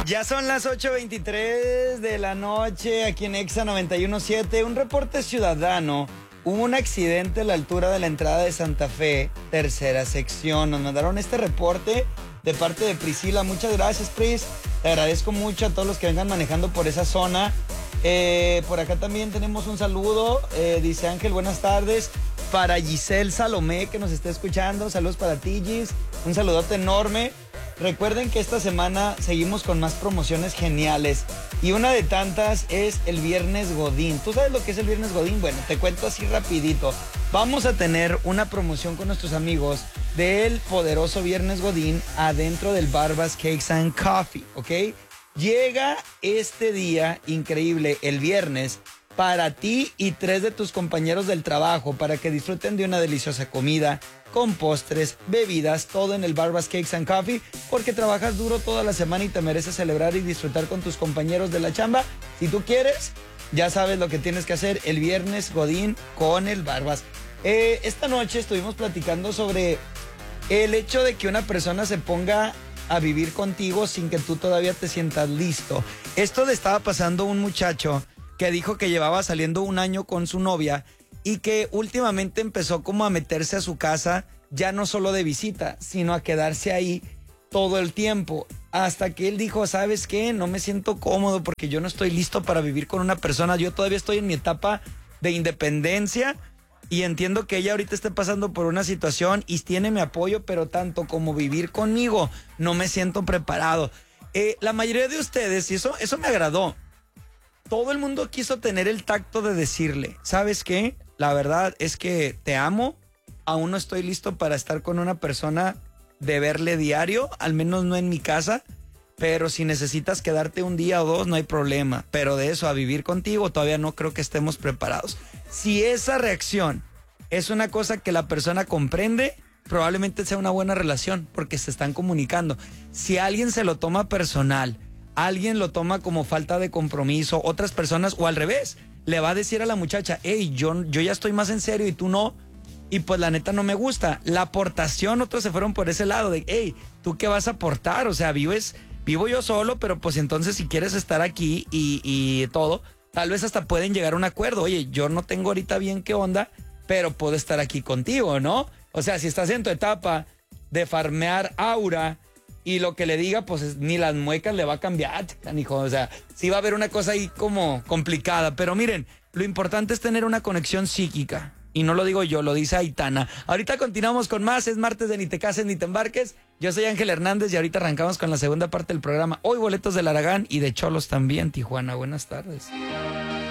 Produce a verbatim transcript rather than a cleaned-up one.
Ya son las ocho veintitrés de la noche aquí en Exa noventa y uno punto siete. Un reporte ciudadano. Hubo un accidente a la altura de la entrada de Santa Fe, tercera sección. Nos mandaron este reporte de parte de Priscila. Muchas gracias, Pris. Te agradezco mucho a todos los que vengan manejando por esa zona. Eh, por acá también tenemos un saludo. Eh, dice Ángel, buenas tardes. Para Giselle Salomé, que nos está escuchando. Saludos para ti, Gis. Un saludote enorme. Recuerden que esta semana seguimos con más promociones geniales y una de tantas es el Viernes Godín. ¿Tú sabes lo que es el Viernes Godín? Bueno, te cuento así rapidito. Vamos a tener una promoción con nuestros amigos del poderoso Viernes Godín adentro del Barbas Cakes and Coffee, ¿ok? Llega este día increíble, el viernes, para ti y tres de tus compañeros del trabajo para que disfruten de una deliciosa comida con postres, bebidas, todo en el Barbas Cakes and Coffee, porque trabajas duro toda la semana y te mereces celebrar y disfrutar con tus compañeros de la chamba. Si tú quieres, ya sabes lo que tienes que hacer el Viernes Godín con el Barbas. Eh, esta noche estuvimos platicando sobre el hecho de que una persona se ponga a vivir contigo sin que tú todavía te sientas listo. Esto le estaba pasando a un muchacho que dijo que llevaba saliendo un año con su novia y que últimamente empezó como a meterse a su casa, ya no solo de visita, sino a quedarse ahí todo el tiempo. Hasta que él dijo, ¿sabes qué? No me siento cómodo porque yo no estoy listo para vivir con una persona. Yo todavía estoy en mi etapa de independencia y entiendo que ella ahorita esté pasando por una situación y tiene mi apoyo, pero tanto como vivir conmigo, no me siento preparado. Eh, la mayoría de ustedes, y eso, eso me agradó, todo el mundo quiso tener el tacto de decirle, ¿sabes qué? La verdad es que te amo, aún no estoy listo para estar con una persona de verle diario, al menos no en mi casa, pero si necesitas quedarte un día o dos no hay problema, pero de eso a vivir contigo todavía no creo que estemos preparados. Si esa reacción es una cosa que la persona comprende, probablemente sea una buena relación porque se están comunicando. Si alguien se lo toma personal, alguien lo toma como falta de compromiso, otras personas, o al revés, le va a decir a la muchacha, hey, yo, yo ya estoy más en serio y tú no, y pues la neta no me gusta. La aportación, otros se fueron por ese lado de, hey, ¿tú qué vas a aportar? O sea, vives, vivo yo solo, pero pues entonces si quieres estar aquí y, y todo, tal vez hasta pueden llegar a un acuerdo. Oye, yo no tengo ahorita bien qué onda, pero puedo estar aquí contigo, ¿no? O sea, si estás en tu etapa de farmear aura, y lo que le diga, pues es, ni las muecas le va a cambiar, canijo. O sea, sí va a haber una cosa ahí como complicada. Pero miren, lo importante es tener una conexión psíquica. Y no lo digo yo, lo dice Aitana. Ahorita continuamos con más. Es martes de Ni te cases ni te embarques. Yo soy Ángel Hernández y ahorita arrancamos con la segunda parte del programa. Hoy boletos del Aragán y de Cholos también, Tijuana. Buenas tardes.